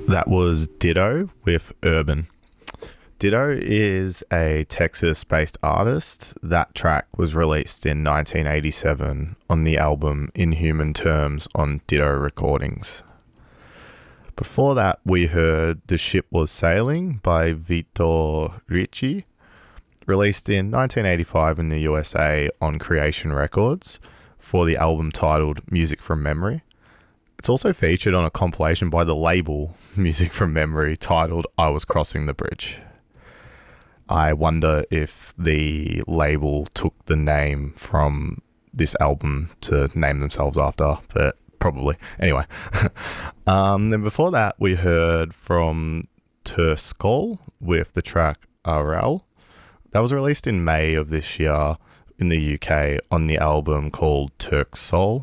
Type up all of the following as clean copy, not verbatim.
That was Ditto with Urban. Ditto is a Texas-based artist. That track was released in 1987 on the album In Human Terms on Ditto Recordings. Before that, we heard The Ship Was Sailing by Vitor Ricci, released in 1985 in the USA on Creation Records for the album titled Music from Memory. It's also featured on a compilation by the label Music from Memory titled I Was Crossing the Bridge. I wonder if the label took the name from this album to name themselves after, but probably. Anyway. Then before that, we heard from Turskol with the track RL. That was released in May of this year in the UK on the album called Turk's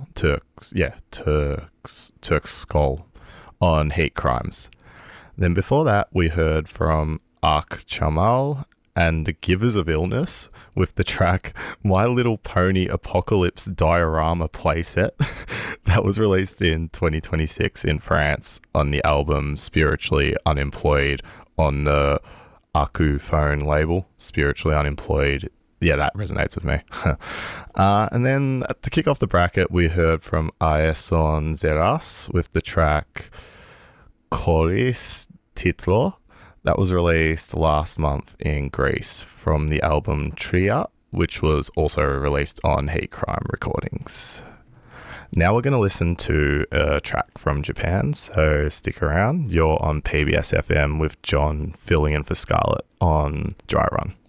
Skull on Heat Crimes. Then before that, we heard from Ark Chamal and the Givers of Illness with the track My Little Pony Apocalypse Diorama Playset. That was released in 2026 in France on the album Spiritually Unemployed on the Akuphone label. Spiritually Unemployed. Yeah, that resonates with me. And then to kick off the bracket, we heard from Aeson Zeras with the track Choris Titlo. That was released last month in Greece from the album Tria, which was also released on Heat Crime Recordings. Now we're going to listen to a track from Japan, so stick around. You're on PBS FM with John filling in for Scarlett on Dry Run.